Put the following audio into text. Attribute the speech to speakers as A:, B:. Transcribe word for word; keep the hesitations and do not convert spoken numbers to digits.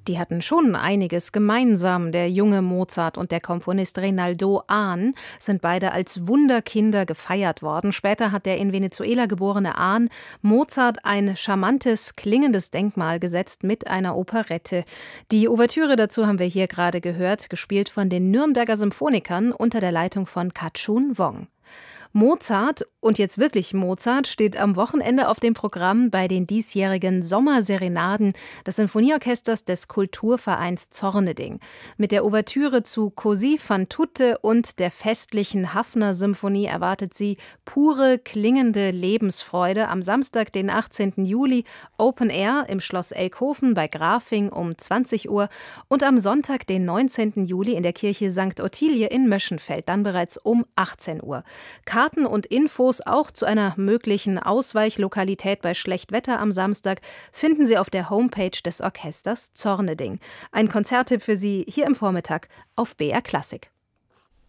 A: Die hatten schon einiges gemeinsam. Der junge Mozart und der Komponist Reynaldo Ahn sind beide als Wunderkinder gefeiert worden. Später hat der in Venezuela geborene Ahn Mozart ein charmantes, klingendes Denkmal gesetzt mit einer Operette. Die Ouvertüre dazu haben wir hier gerade gehört, gespielt von den Nürnberger Symphonikern unter der Leitung von Ka-chun Wong. Mozart, und jetzt wirklich Mozart, steht am Wochenende auf dem Programm bei den diesjährigen Sommerserenaden des Sinfonieorchesters des Kulturvereins Zorneding. Mit der Ouvertüre zu Così fan tutte und der festlichen Haffner-Symphonie erwartet sie pure, klingende Lebensfreude am Samstag, den achtzehnten Juli, Open Air im Schloss Elkhofen bei Grafing um zwanzig Uhr und am Sonntag, den neunzehnten Juli, in der Kirche Sankt Ottilie in Möschenfeld, dann bereits um achtzehn Uhr. Karten und Infos auch zu einer möglichen Ausweichlokalität bei Schlechtwetter am Samstag finden Sie auf der Homepage des Orchesters Zorneding. Ein Konzerttipp für Sie hier im Vormittag auf B R Klassik.